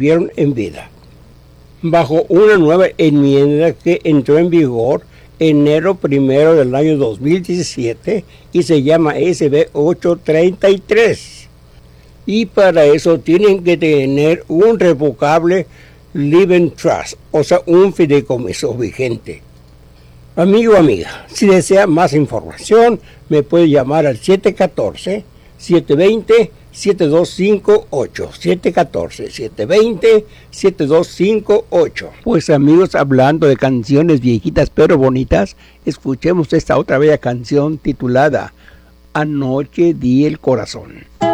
estuvieron en vida. Bajo una nueva enmienda que entró en vigor enero 1 del año 2017 y se llama SB 833. Y para eso tienen que tener un revocable living trust, o sea, un fideicomiso vigente. Amigo o amiga, si desea más información, me puede llamar al 714-720-7258. 714-720-7258. Pues amigos, hablando de canciones viejitas pero bonitas, escuchemos esta otra bella canción titulada Anoche di el corazón.